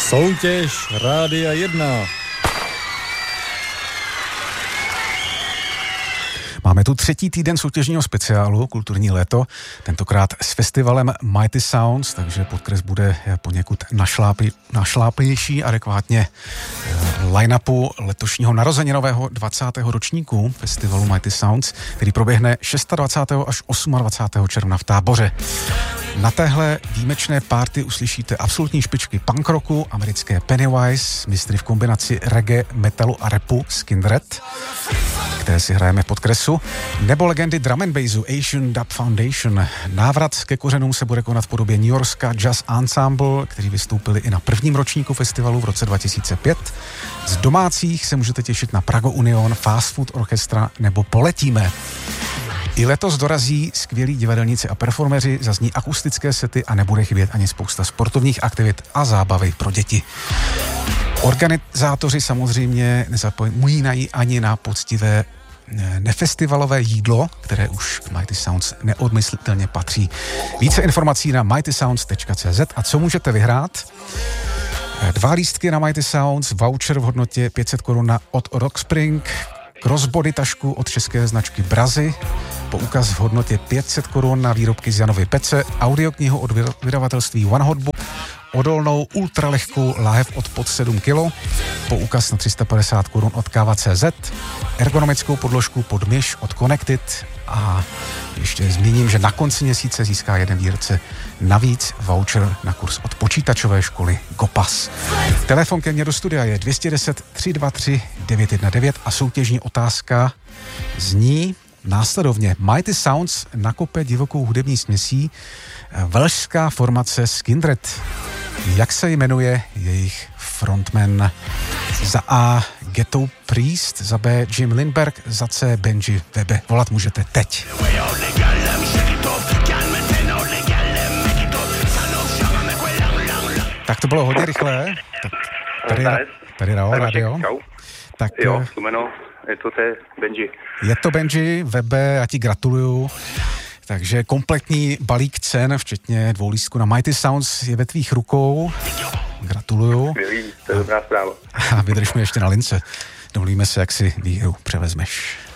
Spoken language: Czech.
Soutěž Rádia 1. Máme tu třetí týden soutěžního speciálu Kulturní léto, tentokrát s festivalem Mighty Sounds, takže podkres bude poněkud našlápější adekvátně line-upu letošního narozeninového 20. ročníku festivalu Mighty Sounds, který proběhne 26. až 28. června v Táboře. Na téhle výjimečné party uslyšíte absolutní špičky punk rocku, americké Pennywise, mistry v kombinaci reggae, metalu a rapu Skindred, které si hrajeme v podkresu, nebo legendy drum and bassu Asian Dub Foundation. Návrat ke kořenům se bude konat v podobě New Yorkska Jazz Ensemble, kteří vystoupili i na prvním ročníku festivalu v roce 2005. Z domácích se můžete těšit na Prago Union, Fast Food Orchestra nebo Poletíme. I letos dorazí skvělí divadelníci a performeři, zazní akustické sety a nebude chybět ani spousta sportovních aktivit a zábavy pro děti. Organizátoři samozřejmě nezapomínají ani na poctivé nefestivalové jídlo, které už k Mighty Sounds neodmyslitelně patří. Více informací na mightysounds.cz. A co můžete vyhrát? 2 lístky na Mighty Sounds, voucher v hodnotě 500 korun od Rockspring, crossbody tašku od české značky Brazy, poukaz v hodnotě 500 korun na výrobky z Janovy Pece, audioknihu od vydavatelství One Hot Book, odolnou ultralehkou láhev od pod 7 kg, poukaz na 350 korun od Káva.cz, ergonomickou podložku pod myš od Connected a ještě zmíním, že na konci měsíce získá jeden výrce navíc voucher na kurz od počítačové školy Gopas. Telefon ke mně do studia je 210 323 919 a soutěžní otázka zní následovně. Mighty Sounds nakope divokou hudební směsí velšská formace Skindred. Jak se jmenuje jejich frontman? Za A. Ghetto Priest, za B. Jim Lindberg, za C. Benji Webe. Volat můžete teď. Tak to bylo hodně rychlé. Tady Radio. Tak, jo, jméno, je to Benji. Je to Benji Webe, já ti gratuluju. Takže kompletní balík cen, včetně 2 lístků na Mighty Sounds, je ve tvých rukou. Gratuluju. Milý, to je dobrá zpráva. A vydrž mi ještě na lince. Domluvíme se, jak si výhru převezmeš.